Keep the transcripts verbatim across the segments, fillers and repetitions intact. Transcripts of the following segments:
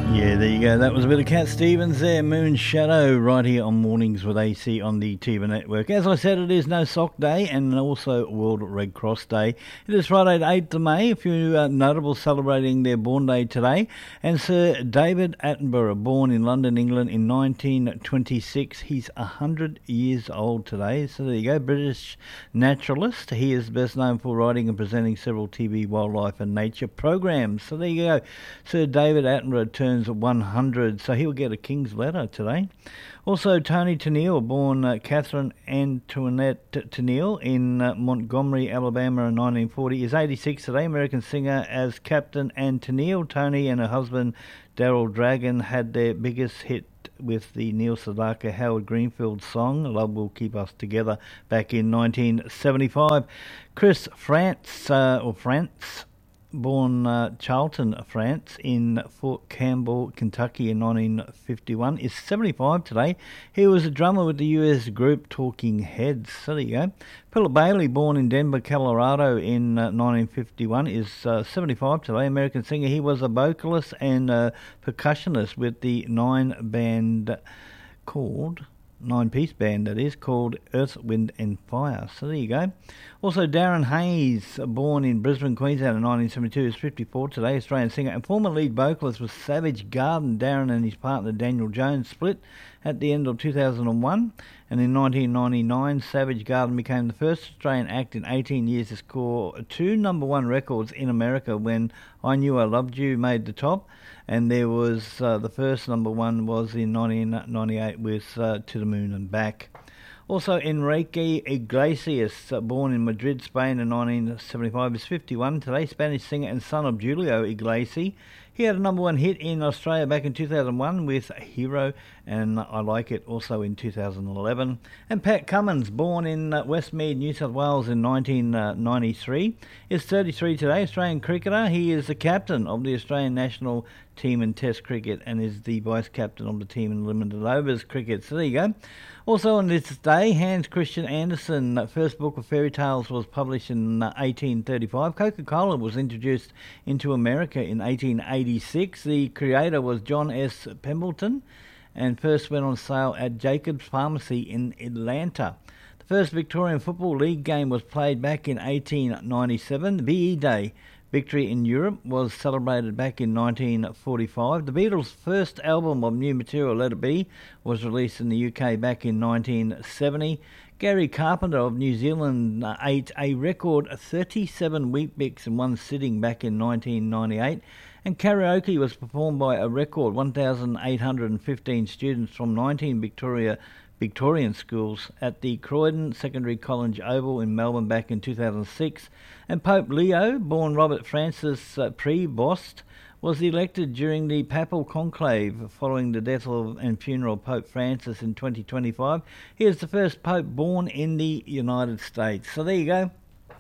Yeah, there you go. That was a bit of Cat Stevens there, Moon Shadow, right here on Mornings with A C on the T V Network. As I said, it is No Sock Day and also World Red Cross Day. It is Friday the eighth of May. A few uh, notables celebrating their born day today. And Sir David Attenborough, born in London, England in nineteen twenty-six. He's one hundred years old today. So there you go, British naturalist. He is best known for writing and presenting several T V wildlife and nature programs. So there you go. Sir David Attenborough turns one hundred, so he'll get a King's letter today. Also, Tony Tennille, born uh, Catherine Antoinette Tennille in uh, Montgomery, Alabama in nineteen forty, is eighty-six today. American singer as Captain Ann Tennille. Tony and her husband Daryl Dragon had their biggest hit with the Neil Sedaka Howard Greenfield song Love Will Keep Us Together back in nineteen seventy-five. Chris France, uh, or France, born uh, Charlton, France, in Fort Campbell, Kentucky in nineteen fifty-one, is seventy-five today. He was a drummer with the U S group Talking Heads. So there you go. Philip Bailey, born in Denver, Colorado in uh, nineteen fifty-one, is uh, seventy-five today. American singer. He was a vocalist and uh, percussionist with the nine band called... nine-piece band, that is, called Earth, Wind and Fire. So there you go. Also, Darren Hayes, born in Brisbane, Queensland in nineteen seventy-two, is fifty-four today, Australian singer and former lead vocalist with Savage Garden. Darren and his partner Daniel Jones split at the end of two thousand one, and in nineteen ninety-nine, Savage Garden became the first Australian act in eighteen years to score two number one records in America when I Knew I Loved You made the top, and there was uh, the first number one was in nineteen ninety-eight with uh, To the Moon and Back. Also, Enrique Iglesias, uh, born in Madrid, Spain in nineteen seventy-five, is fifty-one today, Spanish singer and son of Julio Iglesias. He had a number one hit in Australia back in two thousand one with Hero and I Like It, also in two thousand eleven. And Pat Cummins, born in uh, Westmead, New South Wales in nineteen ninety-three, is thirty-three today, Australian cricketer. He is the captain of the Australian national team in Test cricket and is the vice captain of the team in limited overs cricket. So there you go. Also on this day, Hans Christian Andersen, first book of fairy tales, was published in eighteen thirty-five. Coca-Cola was introduced into America in eighteen eighty-six. The creator was John S. Pemberton and first went on sale at Jacobs Pharmacy in Atlanta. The first Victorian Football League game was played back in eighteen ninety-seven. The B E Day victory in Europe was celebrated back in nineteen forty-five. The Beatles' first album of new material, Let It Be, was released in the U K back in nineteen seventy. Gary Carpenter of New Zealand uh, ate a record thirty-seven Weet-Bix in one sitting back in nineteen ninety-eight. And karaoke was performed by a record one thousand eight hundred fifteen students from nineteen Victoria Victorian schools at the Croydon Secondary College Oval in Melbourne back in two thousand six. And Pope Leo, born Robert Francis uh, Prevost, was elected during the Papal Conclave following the death of and funeral of Pope Francis in twenty twenty-five. He is the first Pope born in the United States. So there you go.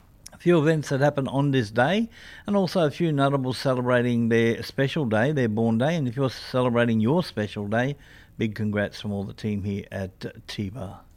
A few events that happened on this day, and also a few notables celebrating their special day, their born day. And if you're celebrating your special day, big congrats from all the team here at T V A.